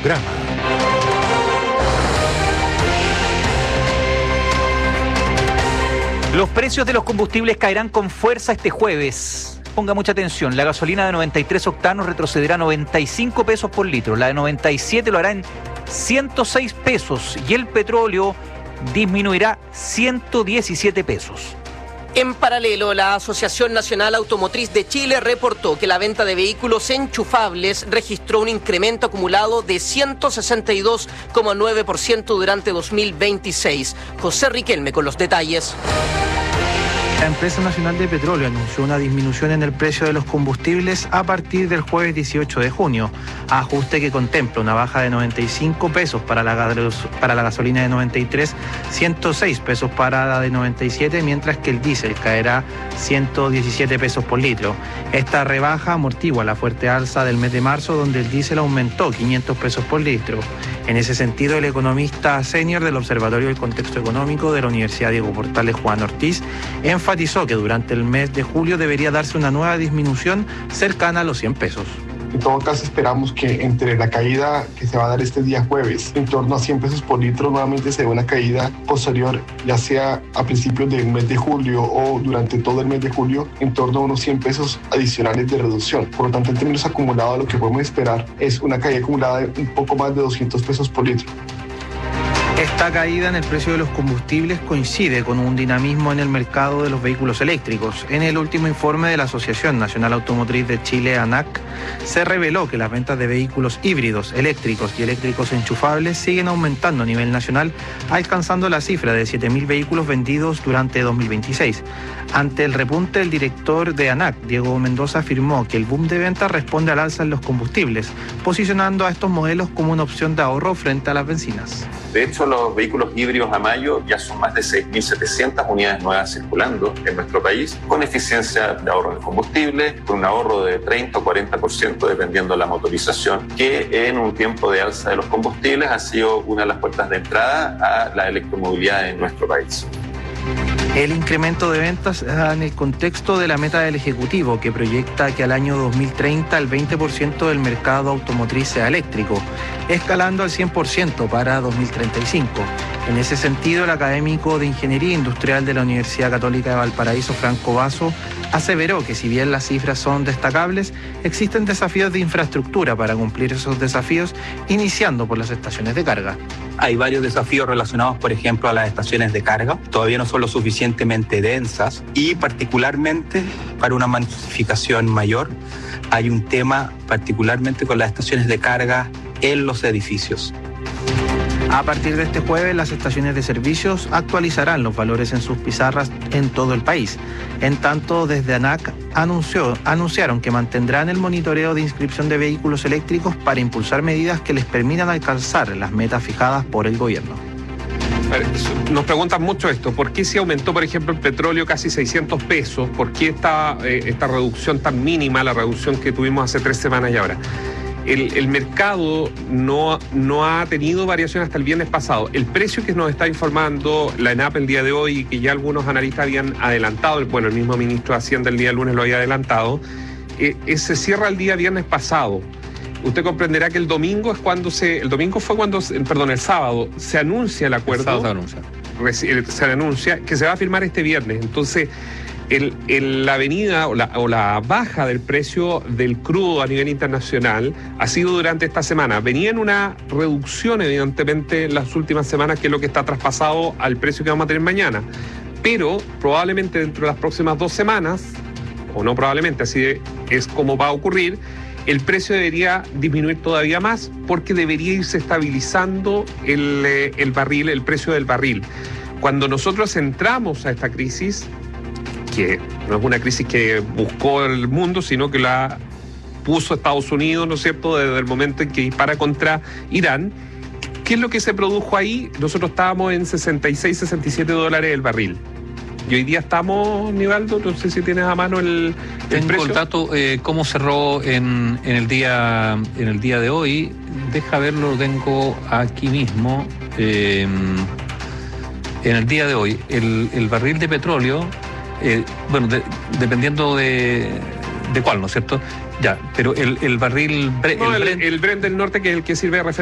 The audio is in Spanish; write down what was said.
programa. Los precios de los combustibles caerán con fuerza este jueves. Ponga mucha atención, la gasolina de 93 octanos retrocederá 95 pesos por litro, la de 97 lo hará en 106 pesos y el petróleo disminuirá 117 pesos. En paralelo, la Asociación Nacional Automotriz de Chile reportó que la venta de vehículos enchufables registró un incremento acumulado de 162,9% durante 2026. José Riquelme con los detalles. La Empresa Nacional de Petróleo anunció una disminución en el precio de los combustibles a partir del jueves 18 de junio, ajuste que contempla una baja de 95 pesos para la gasolina de 93, 106 pesos para la de 97, mientras que el diésel caerá 117 pesos por litro. Esta rebaja amortigua la fuerte alza del mes de marzo, donde el diésel aumentó 500 pesos por litro. En ese sentido, el economista senior del Observatorio del Contexto Económico de la Universidad Diego Portales, Juan Ortiz, enfatizó que durante el mes de julio debería darse una nueva disminución cercana a los 100 pesos. En todo caso, esperamos que entre la caída que se va a dar este día jueves, en torno a 100 pesos por litro, nuevamente se dé una caída posterior, ya sea a principios del mes de julio o durante todo el mes de julio, en torno a unos 100 pesos adicionales de reducción. Por lo tanto, en términos acumulados, lo que podemos esperar es una caída acumulada de un poco más de 200 pesos por litro. Esta caída en el precio de los combustibles coincide con un dinamismo en el mercado de los vehículos eléctricos. En el último informe de la Asociación Nacional Automotriz de Chile, ANAC, se reveló que las ventas de vehículos híbridos, eléctricos y eléctricos enchufables siguen aumentando a nivel nacional, alcanzando la cifra de 7.000 vehículos vendidos durante 2026. Ante el repunte, el director de ANAC, Diego Mendoza, afirmó que el boom de ventas responde al alza en los combustibles, posicionando a estos modelos como una opción de ahorro frente a las bencinas. De hecho, los vehículos híbridos a mayo ya son más de 6.700 unidades nuevas circulando en nuestro país, con eficiencia de ahorro de combustible, con un ahorro de 30 o 40% dependiendo de la motorización, que en un tiempo de alza de los combustibles ha sido una de las puertas de entrada a la electromovilidad en nuestro país. El incremento de ventas en el contexto de la meta del Ejecutivo, que proyecta que al año 2030 el 20% del mercado automotriz sea eléctrico, escalando al 100% para 2035. En ese sentido, el académico de Ingeniería Industrial de la Universidad Católica de Valparaíso, Franco Basso, aseveró que si bien las cifras son destacables, existen desafíos de infraestructura para cumplir esos desafíos, iniciando por las estaciones de carga. Hay varios desafíos relacionados, por ejemplo, a las estaciones de carga. Todavía no son lo suficientemente densas y particularmente para una masificación mayor hay un tema particularmente con las estaciones de carga en los edificios. A partir de este jueves, las estaciones de servicios actualizarán los valores en sus pizarras en todo el país. En tanto, desde ANAC anunciaron que mantendrán el monitoreo de inscripción de vehículos eléctricos para impulsar medidas que les permitan alcanzar las metas fijadas por el gobierno. Nos preguntan mucho esto, ¿por qué si aumentó, por ejemplo, el petróleo casi 600 pesos? ¿Por qué esta reducción tan mínima, la reducción que tuvimos hace 3 semanas y ahora? El mercado no ha tenido variación hasta el viernes pasado. El precio que nos está informando la ENAP el día de hoy y que ya algunos analistas habían adelantado, bueno, el mismo ministro de Hacienda el día lunes lo había adelantado, se cierra el día viernes pasado. Usted comprenderá que el sábado se anuncia el acuerdo. El sábado se anuncia que se va a firmar este viernes. Entonces, la venida o la baja del precio del crudo a nivel internacional ha sido durante esta semana. Venía en una reducción, evidentemente, en las últimas semanas, que es lo que está traspasado al precio que vamos a tener mañana. Pero probablemente dentro de las próximas 2 semanas, o no probablemente, así es como va a ocurrir, el precio debería disminuir todavía más porque debería irse estabilizando el barril, el precio del barril. Cuando nosotros entramos a esta crisis, que no es una crisis que buscó el mundo, sino que la puso Estados Unidos, ¿no es cierto?, desde el momento en que dispara contra Irán. ¿Qué es lo que se produjo ahí? Nosotros estábamos en 66, 67 dólares el barril. Y hoy día estamos, Nivaldo, no sé si tienes a mano el Tengo precio. el dato, cómo cerró en el día de hoy. Deja verlo, lo tengo aquí mismo. En el día de hoy, el barril de petróleo, dependiendo de cuál, ¿no es cierto? Ya, pero el barril... el Brent del norte, que es el que sirve de referencia